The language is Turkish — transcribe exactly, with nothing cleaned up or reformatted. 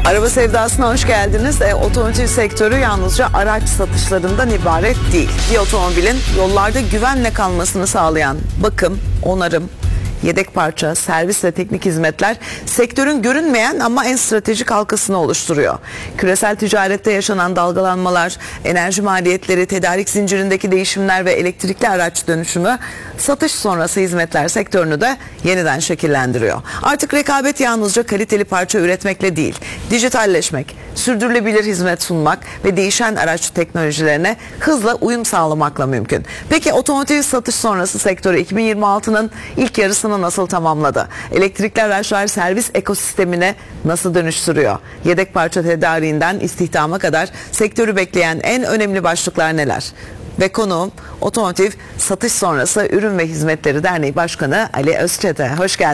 Araba sevdasına hoş geldiniz. E, otomotiv sektörü yalnızca araç satışlarından ibaret değil. Bir otomobilin yollarda güvenle kalmasını sağlayan bakım, onarım, yedek parça, servis ve teknik hizmetler sektörün görünmeyen ama en stratejik halkasını oluşturuyor. Küresel ticarette yaşanan dalgalanmalar, enerji maliyetleri, tedarik zincirindeki değişimler ve elektrikli araç dönüşümü satış sonrası hizmetler sektörünü de yeniden şekillendiriyor. Artık rekabet yalnızca kaliteli parça üretmekle değil, dijitalleşmek, sürdürülebilir hizmet sunmak ve değişen araç teknolojilerine hızla uyum sağlamakla mümkün. Peki otomotiv satış sonrası sektörü iki bin yirmi altının ilk yarısını nasıl tamamladı? Elektrikli araçlar servis ekosistemine nasıl dönüştürüyor? Yedek parça tedariğinden istihdama kadar sektörü bekleyen en önemli başlıklar neler? Ve konuğum Otomotiv Satış Sonrası Ürün ve Hizmetleri Derneği Başkanı Ali Özçetin. Hoş geldiniz.